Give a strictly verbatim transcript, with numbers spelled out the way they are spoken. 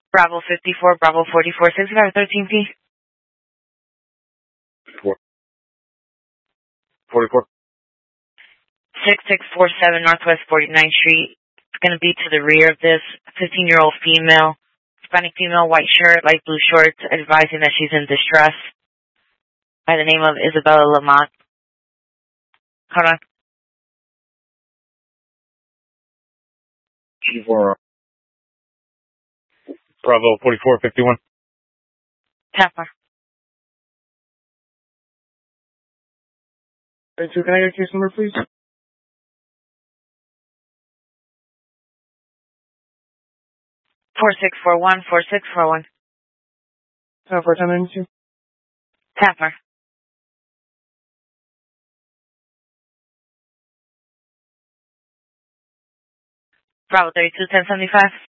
Bravo fifty-four, Bravo forty-four, sixty-five thirteen P. Four. forty-four. six six four seven Northwest forty-ninth Street. It's going to be to the rear of this. fifteen-year-old female, Hispanic female, white shirt, light blue shorts, advising that she's in distress by the name of Isabella Lamont. Hold on. G four. Bravo forty-four fifty-one. Tapper. Hey, two, can I get your case number, please? four six four one, four six four one. Uh, four ten ninety-two. Tapper. Bravo thirty-two, ten seventy-five.